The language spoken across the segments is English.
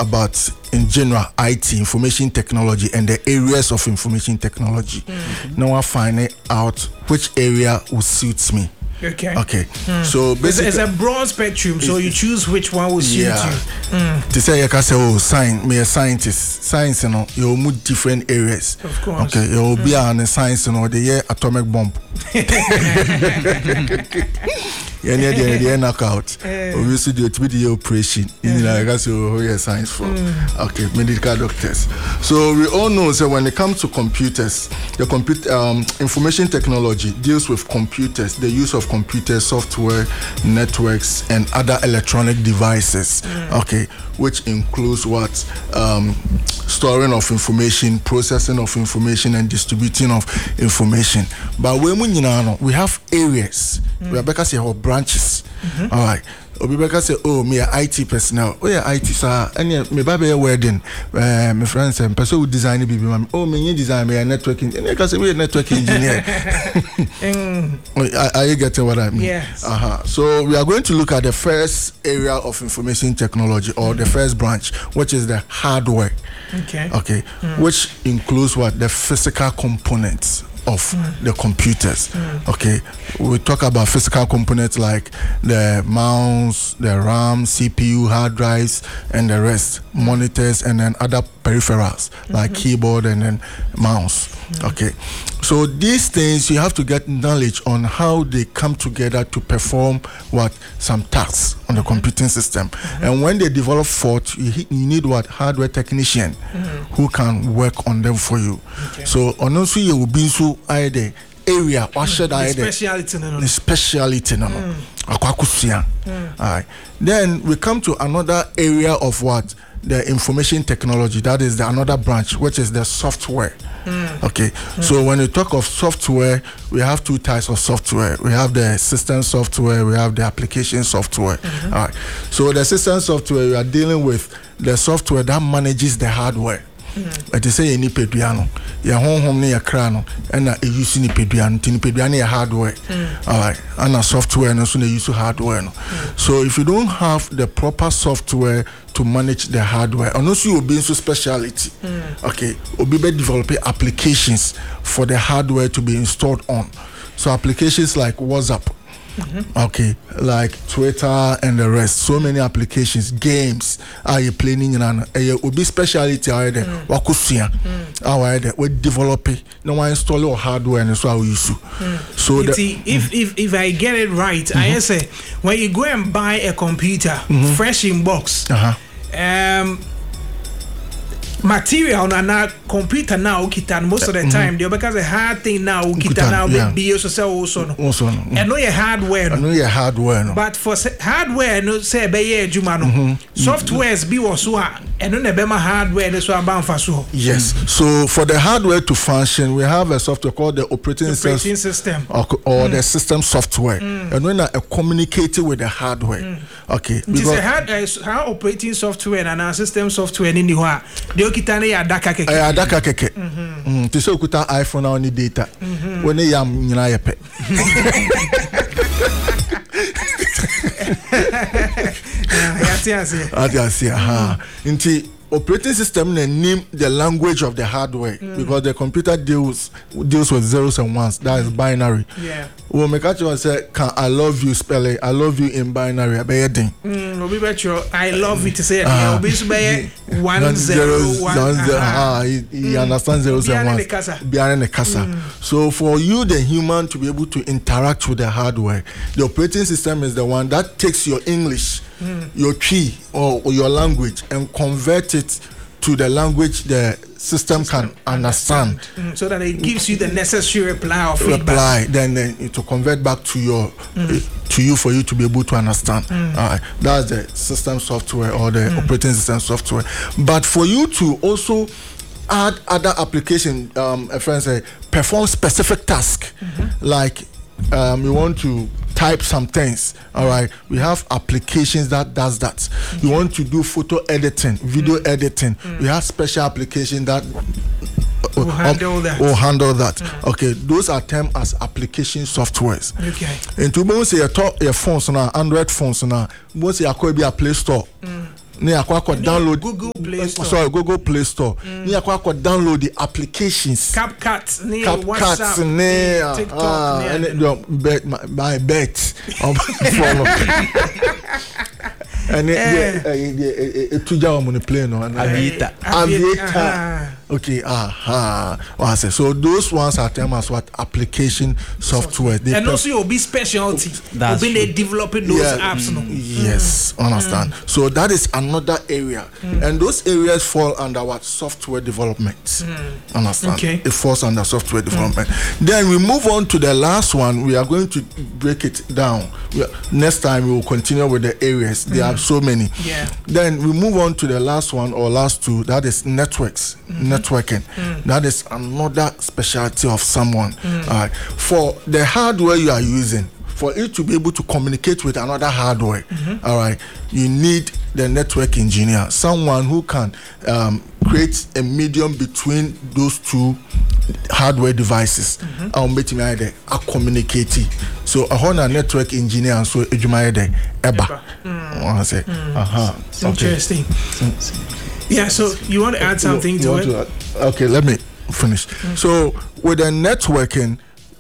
about in general IT, information technology, and the areas of information technology. Now I find out which area will suit me. Okay. So basically, it's a broad spectrum. So you choose which one will suit you. To say I can say, science, me a scientist. Science, you move different areas. Of course. Okay, you will be on science, the atomic bomb. The knockout. Obviously, the operation. I guess you science for. Okay, medical doctors. So we all know that when it comes to computers, the information technology deals with computers, the use of computers, software, networks, and other electronic devices. Okay, which includes what storing of information, processing of information, and distributing of information. But when we have areas, Rebecca say our branches. All right. Rebecca say, oh, me a IT personnel. Oh yeah, IT sir. And me baby a wedding. My friends and person who design the baby. Oh, me design me a network engineer. And say we a network engineer. Are you getting what I mean? Yes. So we are going to look at the first area of information technology, or the first branch, which is the hardware. Okay. Which includes what? The physical components of the computers. Okay, we talk about physical components like the mouse, the RAM, CPU, hard drives, and the rest, monitors, and then other peripherals like keyboard and then mouse. Okay, so these things you have to get knowledge on how they come together to perform some tasks on the computing system. And when they develop fault, you need hardware technician who can work on them for you. So honestly, you will be so the area or the speciality Alright. Then we come to another area of the information technology. That is another branch, which is the software. Okay, so when you talk of software, we have two types of software. We have the system software, we have the application software. All right, so the system software, we are dealing with the software that manages the hardware. They say any peduano, your home near crano, and a use in peduano, tin peduano hardware. All right, and a software, and also they use hardware. So if you don't have the proper software to manage the hardware, and also you'll be into speciality. Okay, you'll be developing applications for the hardware to be installed on. So applications like WhatsApp. Okay, like Twitter and the rest, so many applications, games are you playing in an will be speciality either wakusia we develop it, no one install your hardware and so we use so if I get it right, I say when you go and buy a computer fresh in box, material na computer now kitan most of the time they because a hard thing now kitan now be also and no hardware but for hardware no say be juma no softwares be also and no be ma hardware so about so. Yes, so for the hardware to function, we have a software called the operating system or the system software, and when I communicate with the hardware. Okay, because how operating software and our system software in the kitane ya daka keke to say ukuta iPhone only data when they yam nyina yepe inti operating system name the language of the hardware because the computer deals with zeros and ones, that is binary. Well, make actually say can I love you spell it, I love you in binary obi bet you I love it to say obi so be 1 0 1 he understands zeros and ones behind the casa. So for you the human to be able to interact with the hardware, the operating system is the one that takes your English, your key or your language and convert it to the language the system can understand, so that it gives you the necessary reply or feedback. Then to convert back to your to you for you to be able to understand. That's the system software or the operating system software. But for you to also add other application, a friend say perform specific task, like you want to type some things. All right, we have applications that does that. You want to do photo editing, video editing, we have special application that will handle that. Okay, those are termed as application softwares. Okay, and to most say your phones now, Android phones now, most you could be a Play Store. Ni akwa download Google Play Store. Sorry, Google Play Store. Ni akwa download the applications. CapCut, ni WhatsApp, ni TikTok, and my bet. And tuja on the plane no Aviator. Okay, so those ones are termed as what application software. And also you'll be specialty. You'll be developing those apps. No? Yes, understand. So that is another area, and those areas fall under what software development. Understand? Okay. It falls under software development. Then we move on to the last one. We are going to break it down. Next time we will continue with the areas. There are so many. Yeah. Then we move on to the last one or last two. That is networks. Networking. That is another specialty of someone. For the hardware you are using, for it to be able to communicate with another hardware, all right, you need the network engineer, someone who can create a medium between those two hardware devices. I'll make me a communicate. So a whole network engineer and so Ejumaide Eba. I say, interesting. Yeah, so you want to add something to it? Okay, let me finish. So with the networking,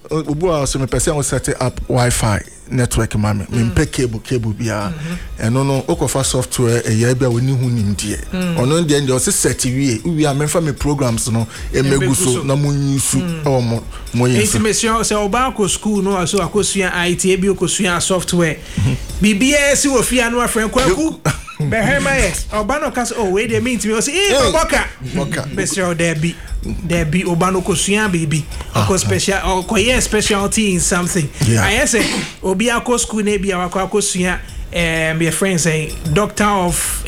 we set up Wi-Fi network mami. Me pay cable bia. And no okofa software a year be we ni hu nim die. Ono die ndi o se set we are memfa me programs no emegu so na munyisu mo yin. Intimation se oba ko school no aso akosua IT e bi okosua software. Bibia si wo fia no afren kwaku. Behemaye obano kas we dey mean to me o say boka special there be obano kosua baby ko special ko specialty in something. I say obi akọ school na bia akosua my friend say doctor of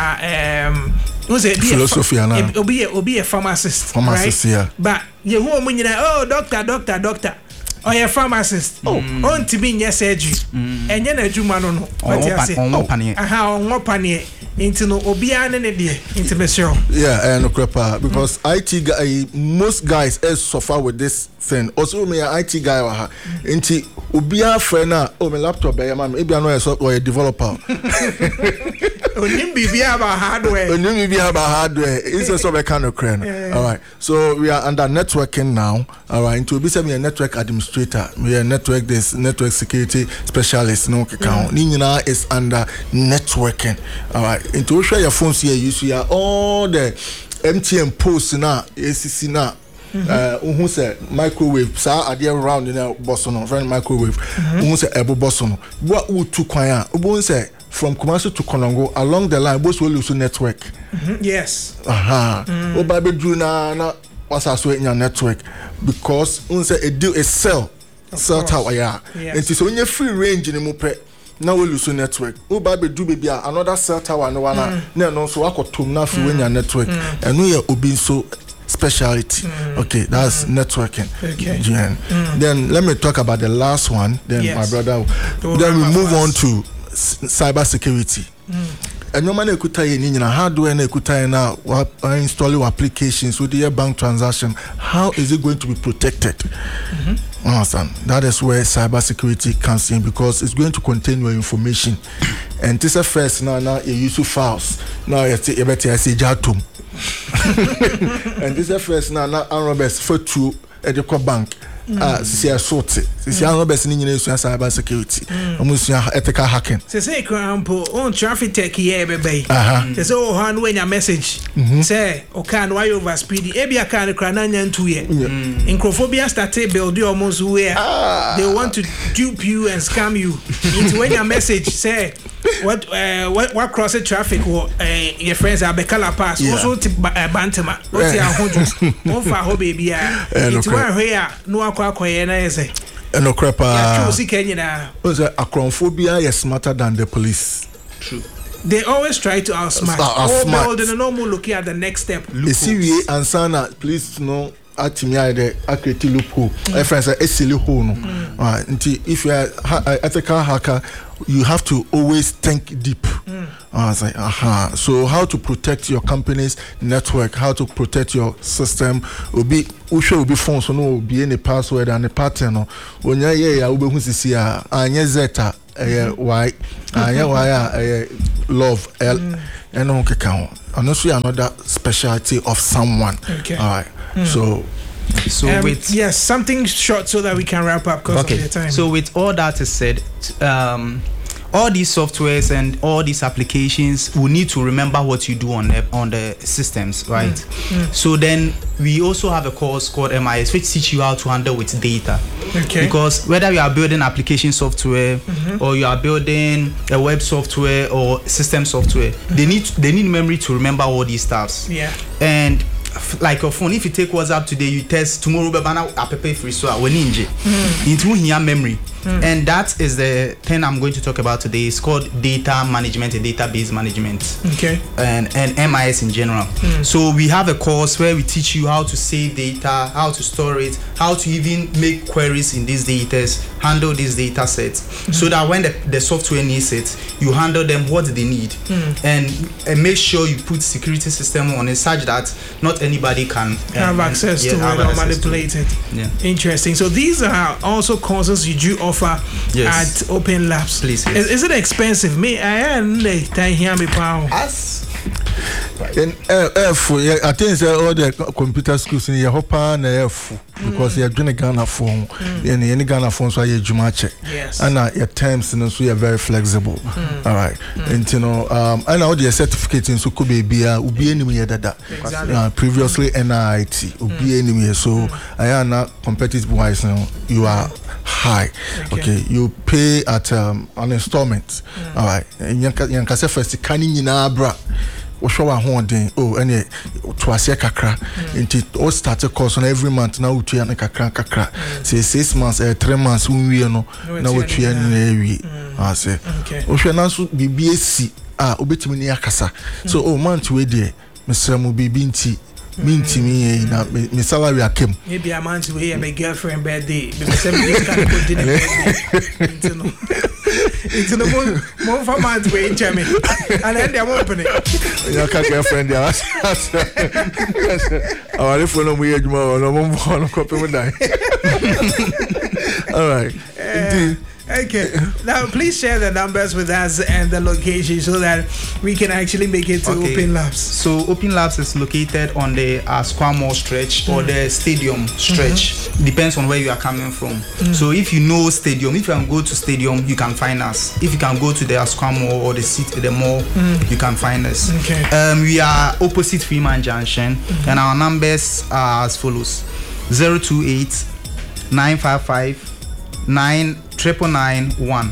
who's it philosophy and obi a pharmacist right? Yeah. But you who nyina doctor or a pharmacist on to be in surgery and then a jumano what you say on into no obia ne de intimation. Yeah, and because IT guy, most guys suffer with this thing. Also me IT guy into obia friend my laptop by my maybe I know a developer. Onim bibia about hardware. It's a sort of kind of crane. All right. So we are under networking now. All right. To be a network administrator, we are network security specialist. No account. Nina is under networking. All right. Into share your phones here. You see all the MTN posts now, ACC now. Who say microwave? Sir, I dear round in a Boston, friend microwave. Who say Ebo Boston? What would to kwaya? Who say from Kumasi to Konongo along the line? Both will lose network. Yes. Oh, baby, do na what's our in your network because who say a deal is cell tower. Yeah. And it's only free range in the mope. Now we lose network. Oh, baby, do baby another cell tower. No one. No, so I could turn off when your network and we are being so. Speciality. Okay, that's networking. Okay. Then let me talk about the last one. Then my brother. Then we move on to cyber security. And no man could tell you hardware na could tell now installing applications with your bank transaction. How is it going to be protected? Understand? That is where cyber security comes in because it's going to contain your information. And this is first now you use files. Now you better say jatum. And this is first now Roberts for two at the bank. See a sort. See Roberts in cyber security. Almost ethical hacking. Say example on traffic tech here, baby. Say oh hand when your message. Say okay, why over speedy? Ebia can crananya 2 year. Incrophobia started building almost where they want to dupe you and scam you into when your message say what cross traffic your friends are Bekala pass also to Bantama. What's your home for ho baby? It's where here no akwa na say. No crap. Was acrophobia is smarter than the police. True. They always try to outsmart. They normally looking at the next step. See and sana please no atimia de akreti loophole. Friends are silly hole. If you are ethical hacker, you have to always think deep. So how to protect your company's network, how to protect your system will be phone so no be any password and a pattern when you zeta why love and okay count. And also another specialty of someone. Okay. All right. So with yes, something short so that we can wrap up because of the time. So with all that is said, all these softwares and all these applications will need to remember what you do on the systems, right? So then we also have a course called MIS which teach you how to handle with data. Okay. Because whether you are building application software or you are building a web software or system software, they need memory to remember all these stuffs. Yeah. And like your phone, if you take WhatsApp today, you test tomorrow, app free so we ninja into here memory. And that is the thing I'm going to talk about today. It's called data management and database management. Okay. And MIS in general. So we have a course where we teach you how to save data, how to store it, how to even make queries in these data, handle these data sets, so that when the software needs it, you handle them what they need, and make sure you put security system on it such that not anybody can have access to it or manipulate it. Yeah. Interesting. So these are also courses you do offer at Open Labs. Please, yes. Is it expensive? Me, I hear me pound. And I think all the computer schools in Yahopa and F because you're doing a Ghana phone and any Ghana phone, so you're Jumache. Yes. And your terms and so you're very flexible. All right. And you know, I know the certificate in Sukubi Ubi enemy that previously NIT Ubi enemy. So I am not competitive wise now. You are high. Okay. You pay at an installment. All right. And Yankase first canning in Abra. Show a holding any twice a kakra into all started course on every month now to an kakra say 6 months 3 months we no now we I say okay now BBSC obetimi akasa so month we there Mr. Mubibinti minti me na me salary akem maybe a month we my girlfriend birthday because everybody can go dinner birthday it's no more for months we in Germany and then they're opening your girlfriend there our phone we no copy with that all right okay, now please share the numbers with us and the location so that we can actually make it to Open Labs. So Open Labs is located on the Square Mall stretch or the Stadium stretch. Depends on where you are coming from. So if you know Stadium, if you can go to Stadium, you can find us. If you can go to the Square Mall or the mall, you can find us. Okay. We are opposite Freeman Junction, and our numbers are as follows: 028 955 99991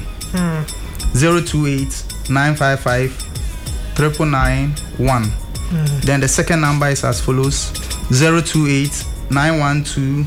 028 955 99991. Then the second number is as follows: 028 912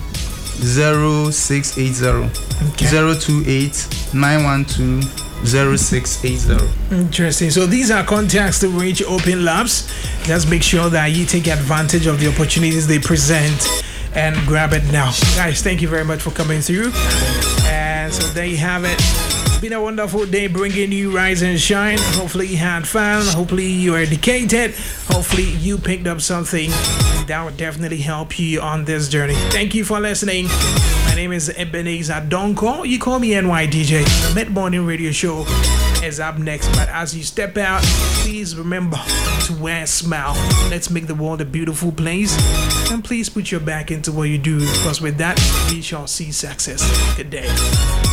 0680 028 912 0680. Interesting. So these are contacts to reach Open Labs. Just make sure that you take advantage of the opportunities they present and grab it now. Guys, thank you very much for coming through. And so there you have it. It's been a wonderful day bringing you Rise and Shine. Hopefully you had fun. Hopefully you are educated. Hopefully you picked up something that will definitely help you on this journey. Thank you for listening. My name is Ebenezer Donko. You call me NYDJ. The Mid-Morning Radio Show is up next. But as you step out, please remember to wear a smile. Let's make the world a beautiful place. And please put your back into what you do, because with that, we shall see success. Good day.